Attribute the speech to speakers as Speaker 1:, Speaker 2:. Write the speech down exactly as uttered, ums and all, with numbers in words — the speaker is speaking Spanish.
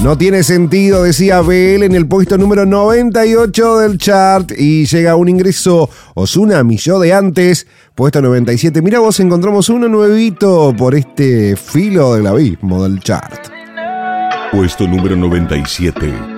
Speaker 1: No tiene sentido, decía B L en el puesto número noventa y ocho del chart. Y llega un ingreso Ozuna, mi yo de antes, puesto noventa y siete. Mira vos, encontramos uno nuevito por este filo del abismo del chart.
Speaker 2: Puesto número noventa y siete.